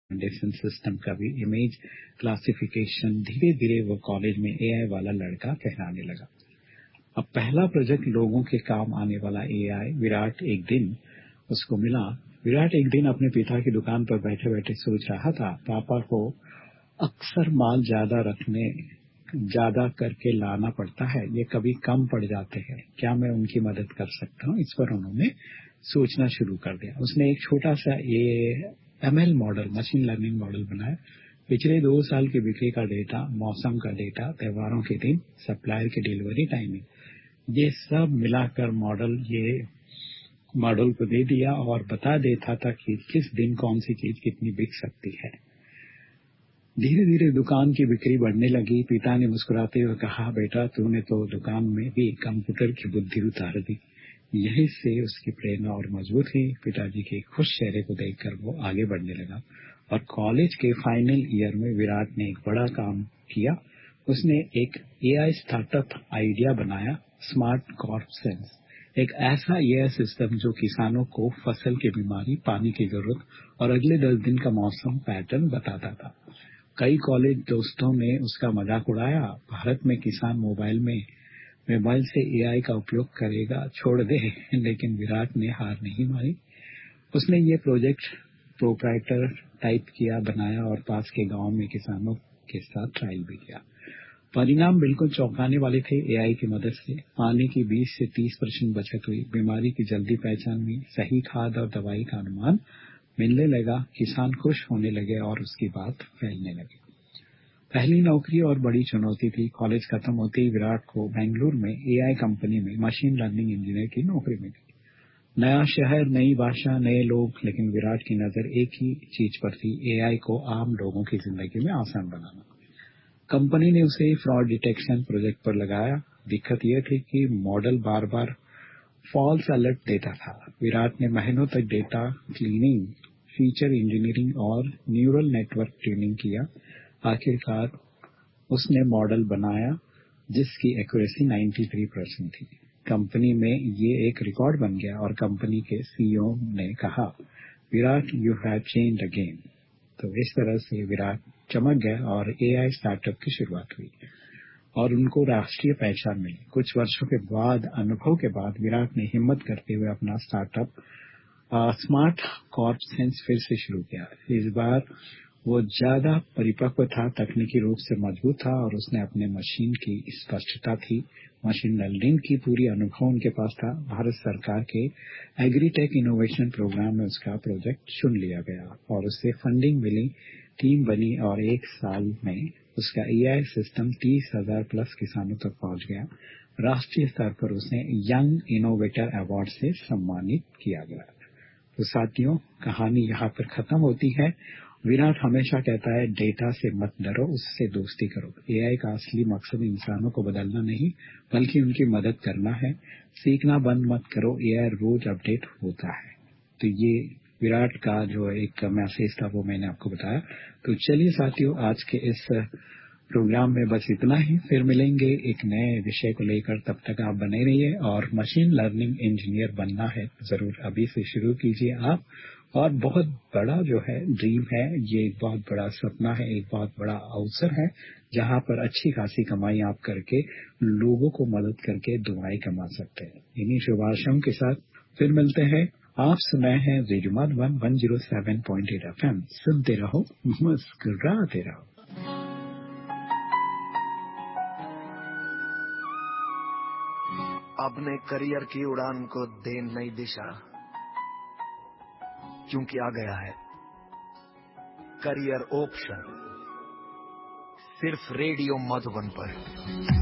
Recommendation system का भी image classification धीरे धीरे वो कॉलेज में एआई वाला लड़का कहलाने लगा। अब पहला प्रोजेक्ट लोगों के काम आने वाला एआई विराट एक दिन उसको मिला। विराट एक दिन अपने पिता की दुकान पर बैठे बैठे सोच रहा था, पापा को अक्सर माल ज्यादा करके लाना पड़ता है, ये कभी कम पड़ जाते हैं, क्या मैं उनकी मदद कर सकता हूँ। इस पर उन्होंने सोचना शुरू कर दिया। उसने एक छोटा सा ML model, machine learning model बनाया। पिछले 2 साल की बिक्री का डेटा, मौसम का डेटा, त्योहारों के दिन, सप्लायर की डिलीवरी टाइमिंग, ये सब मिलाकर मॉडल को दे दिया और बता देता था कि किस दिन कौन सी चीज कितनी बिक सकती है। धीरे धीरे दुकान की बिक्री बढ़ने लगी। पिता ने मुस्कुराते हुए कहा, बेटा तूने तो दुकान में भी कंप्यूटर की बुद्धि उतार दी। यही से उसकी प्रेरणा और मजबूत हुई। पिताजी के खुश चेहरे को देखकर वो आगे बढ़ने लगा और कॉलेज के फाइनल ईयर में विराट ने एक बड़ा काम किया। उसने एक एआई स्टार्टअप आइडिया बनाया, स्मार्ट क्रॉप सेंस, एक ऐसा एआई सिस्टम जो किसानों को फसल की बीमारी, पानी की जरूरत और अगले 10 दिन का मौसम पैटर्न बताता था। कई कॉलेज दोस्तों ने उसका मजाक उड़ाया, भारत में किसान मोबाइल से एआई का उपयोग करेगा, छोड़ दे। लेकिन विराट ने हार नहीं मानी। उसने ये प्रोजेक्ट प्रोप्राइटर टाइप किया, बनाया और पास के गांव में किसानों के साथ ट्रायल भी किया। परिणाम बिल्कुल चौंकाने वाले थे। एआई की मदद से पानी की 20 से 30% बचत हुई, बीमारी की जल्दी पहचान हुई, सही खाद और दवाई का अनुमान मिलने लगा, किसान खुश होने लगे और उसकी बात फैलने लगी। पहली नौकरी और बड़ी चुनौती थी। कॉलेज खत्म होते ही विराट को बेंगलुरु में एआई कंपनी में मशीन लर्निंग इंजीनियर की नौकरी मिली। नया शहर, नई भाषा, नए लोग, लेकिन विराट की नजर एक ही चीज पर थी, एआई को आम लोगों की जिंदगी में आसान बनाना। कंपनी ने उसे फ्रॉड डिटेक्शन प्रोजेक्ट पर लगाया। दिक्कत यह थी कि मॉडल बार बार फॉल्स अलर्ट देता था। विराट ने महीनों तक डेटा क्लीनिंग, फीचर इंजीनियरिंग और न्यूरल नेटवर्क ट्रेनिंग किया। आखिरकार उसने मॉडल बनाया जिसकी एक्यूरेसी 93% थी। कंपनी में ये एक रिकॉर्ड बन गया और कंपनी के सीईओ ने कहा, Virat you have changed the game. तो इस तरह से विराट चमक गया और एआई स्टार्टअप की शुरुआत हुई और उनको राष्ट्रीय पहचान मिली। कुछ वर्षों के बाद, अनुभव के बाद, विराट ने हिम्मत करते हुए अपना स्टार्टअप स्मार्ट कॉर्प सेंस फिर से शुरू किया। इस बार वो ज्यादा परिपक्व था, तकनीकी रूप से मजबूत था और उसने अपने मशीन की स्पष्टता थी, मशीन लर्निंग की पूरी अनुभव उनके पास था। भारत सरकार के एग्रीटेक इनोवेशन प्रोग्राम में उसका प्रोजेक्ट चुन लिया गया और उससे फंडिंग मिली, टीम बनी और 1 साल में उसका एआई सिस्टम 30,000 प्लस किसानों तक पहुंच गया। राष्ट्रीय स्तर पर उसे यंग इनोवेटर अवार्ड से सम्मानित किया गया। तो साथियों, कहानी यहाँ पर खत्म होती है। विराट हमेशा कहता है, डेटा से मत डरो, उससे दोस्ती करो। एआई का असली मकसद इंसानों को बदलना नहीं, बल्कि उनकी मदद करना है। सीखना बंद मत करो, एआई रोज अपडेट होता है। तो ये विराट का जो एक मैसेज था वो मैंने आपको बताया। तो चलिए साथियों, आज के इस प्रोग्राम में बस इतना ही। फिर मिलेंगे एक नए विषय को लेकर। तब तक आप बने रहिए और मशीन लर्निंग इंजीनियर बनना है जरूर अभी से शुरू कीजिए आप। और बहुत बड़ा जो है ड्रीम है, ये एक बहुत बड़ा सपना है, एक बहुत बड़ा अवसर है, जहां पर अच्छी खासी कमाई आप करके लोगों को मदद करके दुआएं कमा सकते हैं। इन्हीं शुभ आशाओं के साथ फिर मिलते हैं। आप सुनाए हैं रेडियो मधुबन 107.8 FM। सुनते रहो, मुस्कुराते रहो। अपने करियर की उड़ान को दे नई दिशा, क्योंकि आ गया है करियर ऑप्शन, सिर्फ रेडियो मधुबन पर।